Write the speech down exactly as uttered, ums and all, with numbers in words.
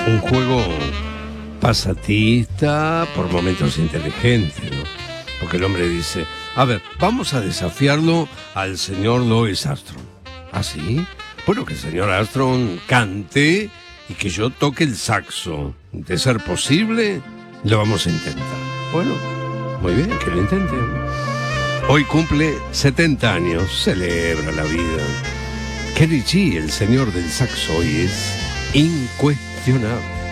Un juego pasatista, por momentos inteligente, ¿no? Porque el hombre dice, a ver, vamos a desafiarlo al señor Louis Armstrong. ¿Ah, sí? Bueno, que el señor Armstrong cante y que yo toque el saxo. De ser posible, lo vamos a intentar. Bueno, muy bien, que lo intenten. Hoy cumple setenta años, celebra la vida. Kenny G, el señor del saxo, hoy es incuestionable.